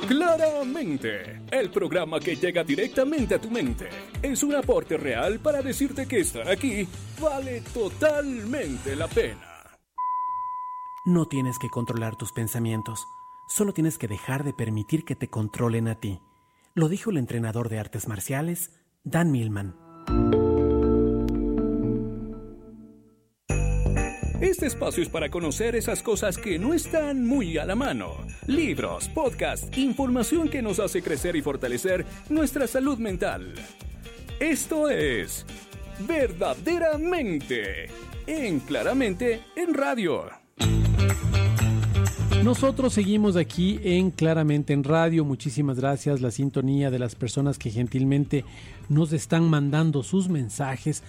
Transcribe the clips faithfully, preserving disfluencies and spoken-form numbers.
Claramente, el programa que llega directamente a tu mente es un aporte real para decirte que estar aquí vale totalmente la pena. No tienes que controlar tus pensamientos, solo tienes que dejar de permitir que te controlen a ti. Lo dijo el entrenador de artes marciales, Dan Millman. Este espacio es para conocer esas cosas que no están muy a la mano. Libros, podcasts, información que nos hace crecer y fortalecer nuestra salud mental. Esto es Verdaderamente en Claramente en Radio. Nosotros seguimos aquí en Claramente en Radio. Muchísimas gracias, la sintonía de las personas que gentilmente nos están mandando sus mensajes.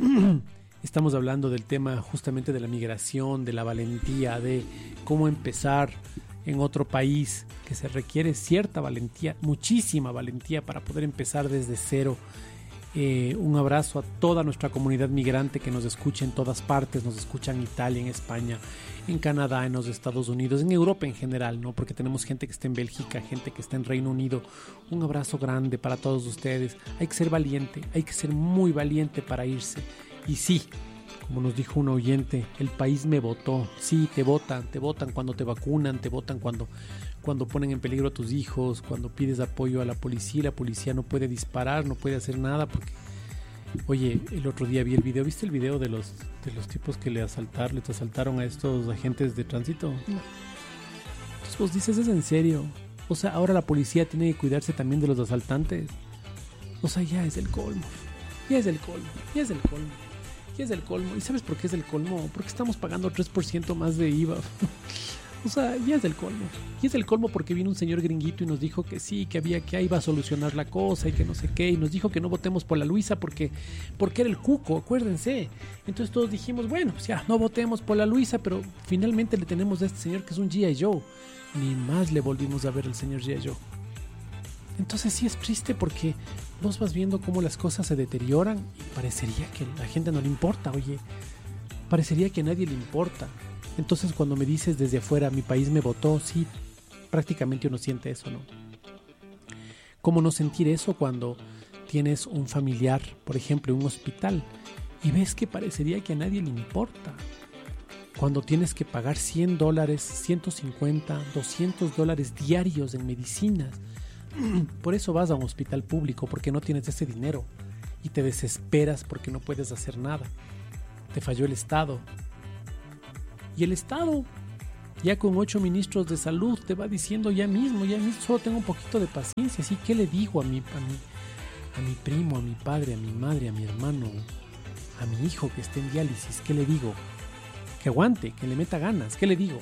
Estamos hablando del tema justamente de la migración, de la valentía, de cómo empezar en otro país, que se requiere cierta valentía, muchísima valentía para poder empezar desde cero. Eh, un abrazo a toda nuestra comunidad migrante que nos escucha en todas partes, nos escucha en Italia, en España, en Canadá, en los Estados Unidos, en Europa en general, ¿no? Porque tenemos gente que está en Bélgica, gente que está en Reino Unido. Un abrazo grande para todos ustedes. Hay que ser valiente, hay que ser muy valiente para irse. Y sí, como nos dijo un oyente, el país me votó. Sí, te votan, te votan cuando te vacunan, te votan cuando, cuando ponen en peligro a tus hijos, cuando pides apoyo a la policía. La policía no puede disparar, no puede hacer nada porque... Oye, el otro día vi el video, ¿viste el video de los, de los tipos que le asaltaron, les asaltaron a estos agentes de tránsito? No. Entonces vos dices, ¿es en serio? O sea, ahora la policía tiene que cuidarse también de los asaltantes. O sea, ya es el colmo. Ya es el colmo, ya es el colmo. Ya es el colmo. ¿Y sabes por qué es el colmo? Porque estamos pagando tres por ciento más de I V A. O sea, ya es el colmo. Y es el colmo porque vino un señor gringuito y nos dijo que sí, que había que ahí iba a solucionar la cosa y que no sé qué. Y nos dijo que no votemos por la Luisa porque, porque era el cuco, acuérdense. Entonces todos dijimos, bueno, pues ya, no votemos por la Luisa, pero finalmente le tenemos a este señor que es un G I Joe. Ni más le volvimos a ver al señor G I Joe. Entonces sí es triste porque vos vas viendo cómo las cosas se deterioran y parecería que a la gente no le importa, oye. Parecería que a nadie le importa. Entonces cuando me dices desde afuera, mi país me votó, sí, prácticamente uno siente eso, ¿no? ¿Cómo no sentir eso cuando tienes un familiar, por ejemplo, en un hospital, y ves que parecería que a nadie le importa? Cuando tienes que pagar cien dólares, ciento cincuenta, doscientos dólares diarios en medicinas. Por eso vas a un hospital público, porque no tienes ese dinero y te desesperas porque no puedes hacer nada. Te falló el Estado. Y el Estado, ya con ocho ministros de salud, te va diciendo ya mismo, ya mismo, solo tengo un poquito de paciencia. ¿Sí? ¿Qué le digo a mi, a mi, a mi primo, a mi padre, a mi madre, a mi hermano, a mi hijo que esté en diálisis? ¿Qué le digo? Que aguante, que le meta ganas. ¿Qué le digo?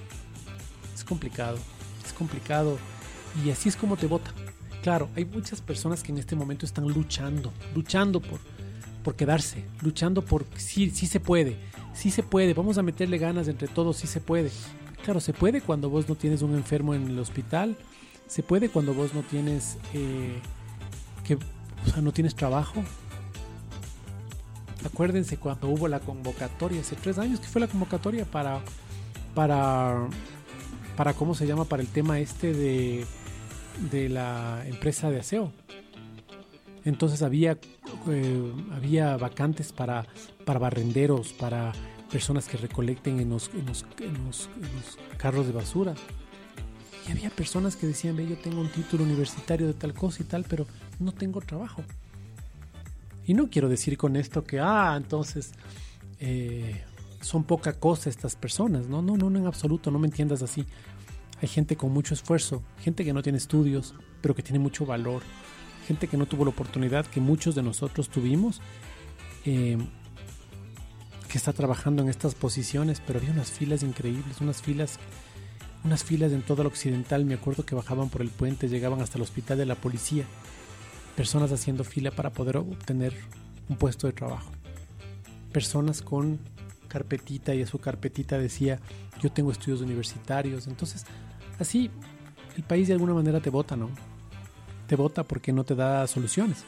Es complicado, es complicado. Y así es como te votan. Claro, hay muchas personas que en este momento están luchando, luchando por, por quedarse, luchando por sí, sí se puede, sí se puede, vamos a meterle ganas entre todos, sí se puede. Claro, se puede cuando vos no tienes un enfermo en el hospital, se puede cuando vos no tienes, eh, que, o sea, no tienes trabajo. Acuérdense cuando hubo la convocatoria, hace tres años que fue la convocatoria para, para, para, ¿cómo se llama? Para el tema este de, de la empresa de aseo. Entonces había, eh, había vacantes para, para barrenderos, para personas que recolecten en los, en, los, en, los, en los carros de basura. Y había personas que decían, ve, yo tengo un título universitario de tal cosa y tal, pero no tengo trabajo. Y no quiero decir con esto que, ah, entonces eh, son poca cosa estas personas. No, no, no, no, en absoluto, no me entiendas así. Hay gente con mucho esfuerzo, gente que no tiene estudios, pero que tiene mucho valor. Gente que no tuvo la oportunidad que muchos de nosotros tuvimos, eh, que está trabajando en estas posiciones, pero había unas filas increíbles, unas filas, unas filas en todo el occidental. Me acuerdo que bajaban por el puente, llegaban hasta el hospital de la policía, personas haciendo fila para poder obtener un puesto de trabajo, personas con carpetita y a su carpetita decía, yo tengo estudios universitarios. Entonces, así el país de alguna manera te vota, ¿no? Te vota porque no te da soluciones,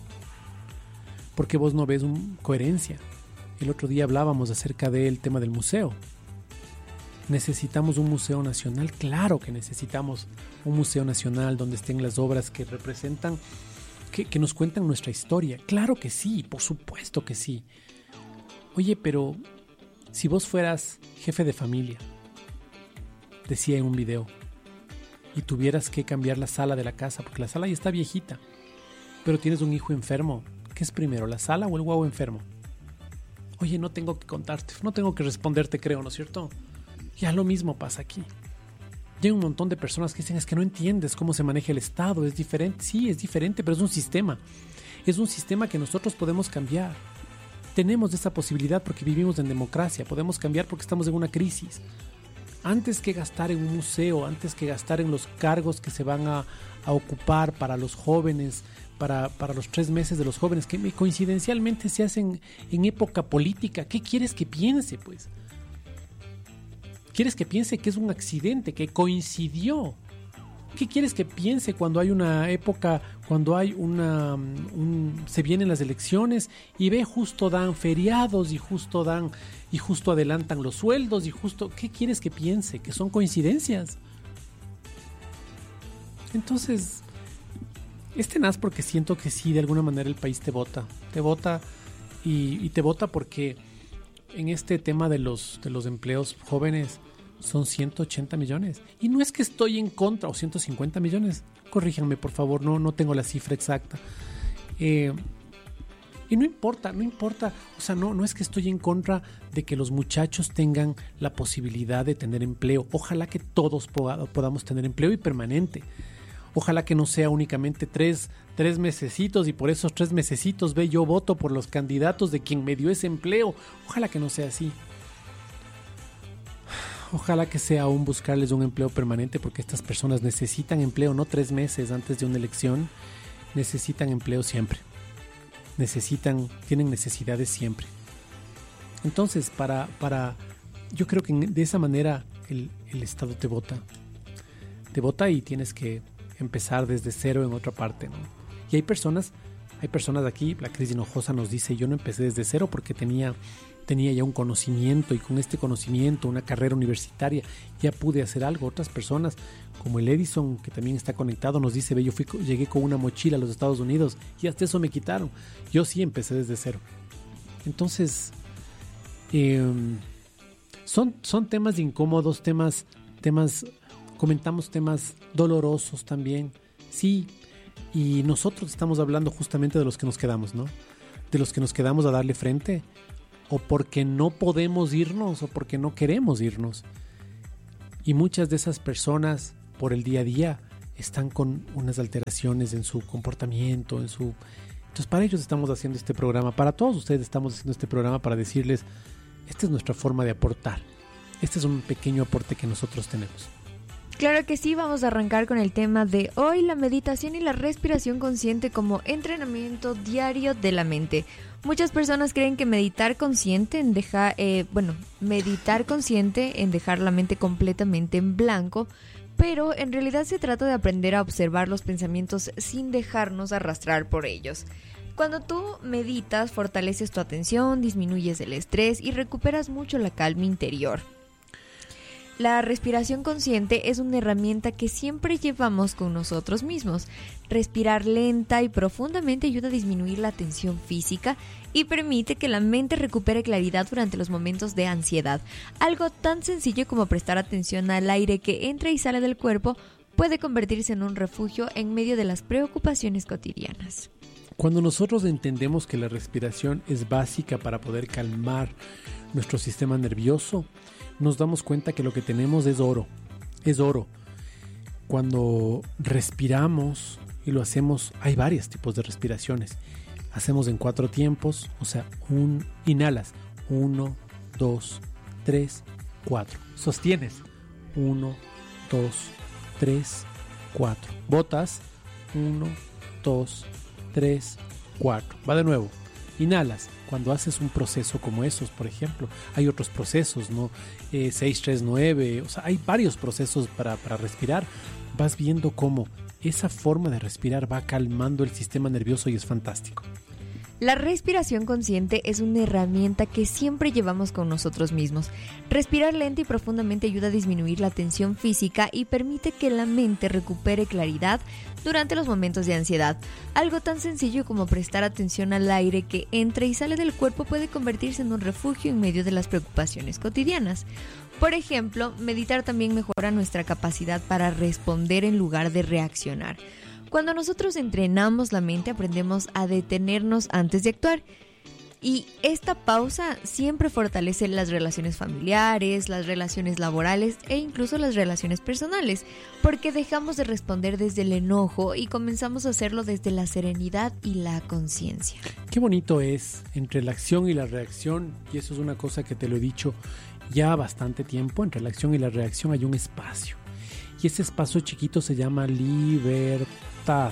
porque vos no ves un, coherencia. El otro día hablábamos acerca del tema del museo. ¿Necesitamos un museo nacional? Claro que necesitamos un museo nacional donde estén las obras que representan, que, que nos cuentan nuestra historia. Claro que sí, por supuesto que sí. Oye, pero si vos fueras jefe de familia, decía en un video, y tuvieras que cambiar la sala de la casa, porque la sala ya está viejita, pero tienes un hijo enfermo, ¿qué es primero, la sala o el guau enfermo? Oye, no tengo que contarte, no tengo que responderte, creo, ¿no es cierto? Ya lo mismo pasa aquí. Y hay un montón de personas que dicen, es que no entiendes cómo se maneja el Estado, es diferente. Sí, es diferente, pero es un sistema. Es un sistema que nosotros podemos cambiar. Tenemos esa posibilidad porque vivimos en democracia, podemos cambiar porque estamos en una crisis. Antes que gastar en un museo, antes que gastar en los cargos que se van a, a ocupar para los jóvenes, para, para los tres meses de los jóvenes, que coincidencialmente se hacen en época política, ¿qué quieres que piense, pues? ¿Quieres que piense que es un accidente, que coincidió? ¿Qué quieres que piense cuando hay una época, cuando hay una, un, se vienen las elecciones y ve justo dan feriados y justo dan y justo adelantan los sueldos y justo, ¿qué quieres que piense? Que son coincidencias. Entonces, es tenaz porque siento que sí, de alguna manera el país te vota, te vota y, y te vota porque en este tema de los, de los empleos jóvenes son ciento ochenta millones. Y no es que estoy en contra, o ciento cincuenta millones. Corríjanme, por favor, no, no tengo la cifra exacta. Eh, y no importa, no importa. O sea, no, no es que estoy en contra de que los muchachos tengan la posibilidad de tener empleo. Ojalá que todos poda, podamos tener empleo y permanente. Ojalá que no sea únicamente tres, tres mesecitos y por esos tres mesecitos ve yo voto por los candidatos de quien me dio ese empleo. Ojalá que no sea así. Ojalá que sea aún buscarles un empleo permanente porque estas personas necesitan empleo, no tres meses antes de una elección, necesitan empleo siempre. Necesitan, tienen necesidades siempre. Entonces, para, para, yo creo que de esa manera el, el Estado te vota. Te vota y tienes que empezar desde cero en otra parte, ¿no? Y hay personas, hay personas aquí, la Cris Hinojosa nos dice, yo no empecé desde cero porque tenía... tenía ya un conocimiento y con este conocimiento, una carrera universitaria, ya pude hacer algo. Otras personas, como el Edison, que también está conectado, nos dice, ve, yo fui, llegué con una mochila a los Estados Unidos y hasta eso me quitaron. Yo sí empecé desde cero. Entonces, eh, son, son temas incómodos, temas, temas, comentamos temas dolorosos también. Sí, y nosotros estamos hablando justamente de los que nos quedamos, ¿no? De los que nos quedamos a darle frente, o porque no podemos irnos, o porque no queremos irnos. Y muchas de esas personas, por el día a día, están con unas alteraciones en su comportamiento, en su... Entonces, para ellos estamos haciendo este programa, para todos ustedes estamos haciendo este programa para decirles, esta es nuestra forma de aportar. Este es un pequeño aporte que nosotros tenemos. Claro que sí, vamos a arrancar con el tema de hoy, la meditación y la respiración consciente como entrenamiento diario de la mente. Muchas personas creen que meditar consciente en dejar, eh, bueno, meditar consciente en dejar la mente completamente en blanco, pero en realidad se trata de aprender a observar los pensamientos sin dejarnos arrastrar por ellos. Cuando tú meditas, fortaleces tu atención, disminuyes el estrés y recuperas mucho la calma interior. La respiración consciente es una herramienta que siempre llevamos con nosotros mismos. Respirar lenta y profundamente ayuda a disminuir la tensión física y permite que la mente recupere claridad durante los momentos de ansiedad. Algo tan sencillo como prestar atención al aire que entra y sale del cuerpo puede convertirse en un refugio en medio de las preocupaciones cotidianas. Cuando nosotros entendemos que la respiración es básica para poder calmar nuestro sistema nervioso, nos damos cuenta que lo que tenemos es oro, es oro. Cuando respiramos y lo hacemos, hay varios tipos de respiraciones. Hacemos en cuatro tiempos, o sea, un, inhalas, uno, dos, tres, cuatro. Sostienes, uno, dos, tres, cuatro. Botas, uno, dos, tres, cuatro. Va de nuevo, inhalas. Cuando haces un proceso como esos, por ejemplo, hay otros procesos, ¿no? Eh, seis tres nueve, o sea, hay varios procesos para, para respirar. Vas viendo cómo esa forma de respirar va calmando el sistema nervioso y es fantástico. La respiración consciente es una herramienta que siempre llevamos con nosotros mismos. Respirar lento y profundamente ayuda a disminuir la tensión física y permite que la mente recupere claridad durante los momentos de ansiedad. Algo tan sencillo como prestar atención al aire que entra y sale del cuerpo puede convertirse en un refugio en medio de las preocupaciones cotidianas. Por ejemplo, meditar también mejora nuestra capacidad para responder en lugar de reaccionar. Cuando nosotros entrenamos la mente, aprendemos a detenernos antes de actuar. Y esta pausa siempre fortalece las relaciones familiares, las relaciones laborales e incluso las relaciones personales, porque dejamos de responder desde el enojo y comenzamos a hacerlo desde la serenidad y la conciencia. Qué bonito es entre la acción y la reacción, y eso es una cosa que te lo he dicho ya bastante tiempo, entre la acción y la reacción hay un espacio. Y ese espacio chiquito se llama libertad.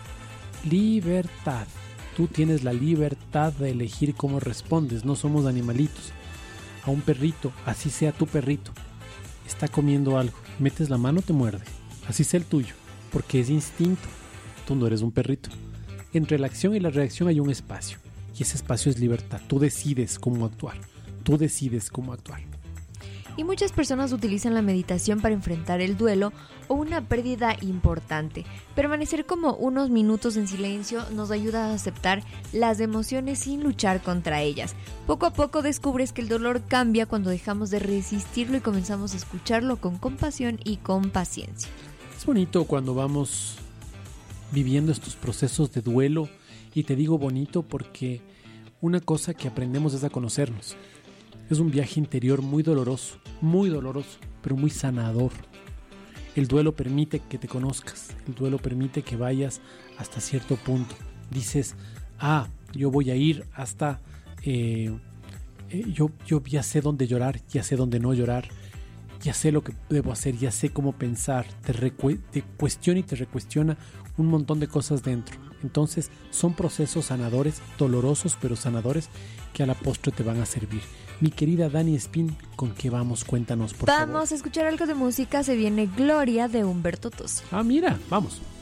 Libertad. Tú tienes la libertad de elegir cómo respondes. No somos animalitos. A un perrito, así sea tu perrito, está comiendo algo. Metes la mano, te muerde. Así sea el tuyo, porque es instinto. Tú no eres un perrito. Entre la acción y la reacción hay un espacio. Y ese espacio es libertad. Tú decides cómo actuar. Tú decides cómo actuar. Y muchas personas utilizan la meditación para enfrentar el duelo o una pérdida importante. Permanecer como unos minutos en silencio nos ayuda a aceptar las emociones sin luchar contra ellas. Poco a poco descubres que el dolor cambia cuando dejamos de resistirlo y comenzamos a escucharlo con compasión y con paciencia. Es bonito cuando vamos viviendo estos procesos de duelo, y te digo bonito porque una cosa que aprendemos es a conocernos. Es un viaje interior muy doloroso, muy doloroso, pero muy sanador. El duelo permite que te conozcas, el duelo permite que vayas hasta cierto punto. Dices, ah, yo voy a ir hasta, eh, eh, yo, yo ya sé dónde llorar, ya sé dónde no llorar, ya sé lo que debo hacer, ya sé cómo pensar. Te, recu- te cuestiona y te recuestiona un montón de cosas dentro. Entonces son procesos sanadores, dolorosos pero sanadores, que a la postre te van a servir. Mi querida Dani Espín, ¿con qué vamos? Cuéntanos, por vamos favor. Vamos a escuchar algo de música. Se viene Gloria de Humberto Tozzi. Ah, mira, vamos.